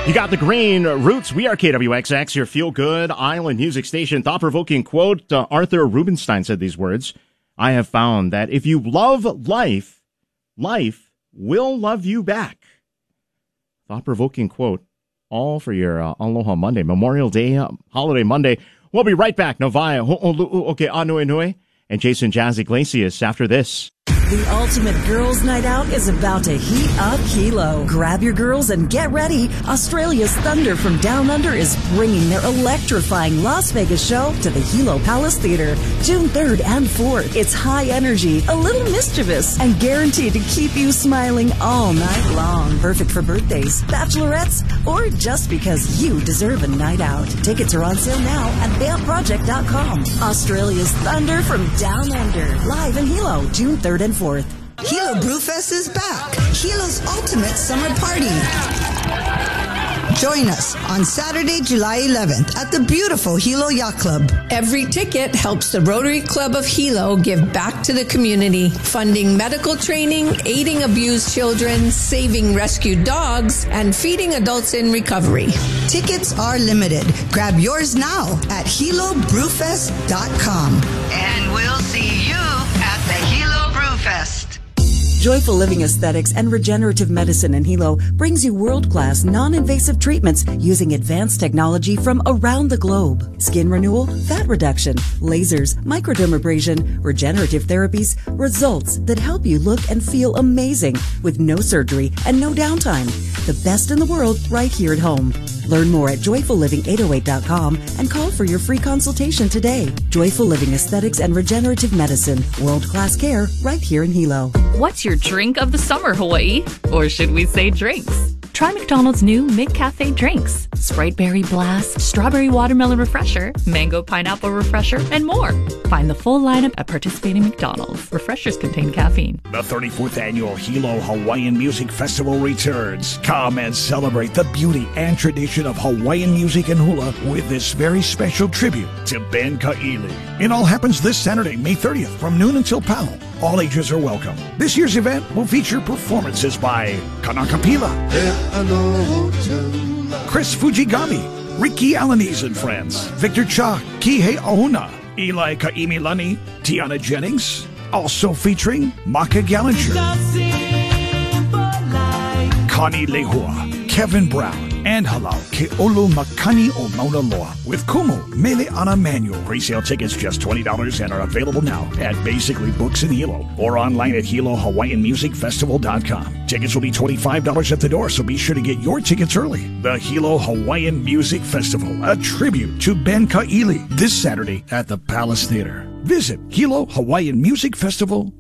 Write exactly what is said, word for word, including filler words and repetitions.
You got the Green Roots. We are K W X X, your feel-good island music station. Thought-provoking quote. Uh, Arthur Rubinstein said these words. I have found that if you love life, life will love you back. Thought-provoking quote. All for your uh, Aloha Monday, Memorial Day, uh, Holiday Monday. We'll be right back. Novaya, Ho'olu'u, okay, Anui Nui, and Jason Jazz Iglesias after this. The ultimate girls' night out is about to heat up Hilo. Grab your girls and get ready. Australia's Thunder from Down Under is bringing their electrifying Las Vegas show to the Hilo Palace Theater June third and fourth. It's high energy, a little mischievous, and guaranteed to keep you smiling all night long. Perfect for birthdays, bachelorettes, or just because you deserve a night out. Tickets are on sale now at band project dot com. Australia's Thunder from Down Under. Live in Hilo, June third and fourth. Hilo Brewfest is back. Hilo's ultimate summer party. Join us on Saturday, July eleventh at the beautiful Hilo Yacht Club. Every ticket helps the Rotary Club of Hilo give back to the community, funding medical training, aiding abused children, saving rescued dogs, and feeding adults in recovery. Tickets are limited. Grab yours now at hilo brewfest dot com. And we'll see you at the Hilo Brewfest. Joyful Living Aesthetics and Regenerative Medicine in Hilo brings you world-class, non-invasive treatments using advanced technology from around the globe. Skin renewal, fat reduction, lasers, microdermabrasion, regenerative therapies, results that help you look and feel amazing with no surgery and no downtime. The best in the world right here at home. Learn more at joyful living eight oh eight dot com and call for your free consultation today. Joyful Living Aesthetics and Regenerative Medicine. World-class care right here in Hilo. What's your drink of the summer, Hawaii? Or should we say drinks? Try McDonald's new McCafe drinks. Sprite Berry Blast, Strawberry Watermelon Refresher, Mango Pineapple Refresher, and more. Find the full lineup at participating McDonald's. Refreshers contain caffeine. The thirty-fourth Annual Hilo Hawaiian Music Festival returns. Come and celebrate the beauty and tradition of Hawaiian music and hula with this very special tribute to Ben Ka'ili. It all happens this Saturday, May thirtieth, from noon until Pau. All ages are welcome. This year's event will feature performances by Kanakapila, Chris Fujigami, Ricky Alaniz and Friends, Victor Cha, Kihei Ahuna, Eli Kaimilani, Tiana Jennings, also featuring Maka Gallinger, Connie Lehua, Kevin Brown, and Halal Ke'olu Makani o Mauna Loa with Kumu Mele Ana Manuel. Pre-sale tickets just twenty dollars and are available now at Basically Books in Hilo or online at Hilo Hawaiian Music Festival dot com. Tickets will be twenty-five dollars at the door, so be sure to get your tickets early. The Hilo Hawaiian Music Festival, a tribute to Ben Ka'ili, this Saturday at the Palace Theater. Visit Hilo Hawaiian Music Festival